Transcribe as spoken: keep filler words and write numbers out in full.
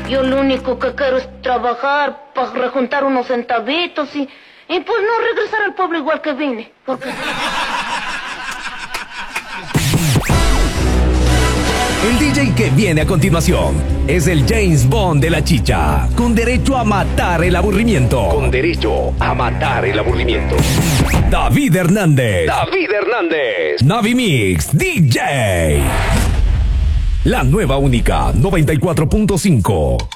Yo lo único que quiero es trabajar para rejuntar unos centavitos y, y pues no regresar al pueblo igual que vine. Porque... El D J que viene a continuación es el James Bond de la chicha, con derecho a matar el aburrimiento. Con derecho a matar el aburrimiento. David Hernández. David Hernández. Navi Mix D J. La nueva única noventa y cuatro punto cinco.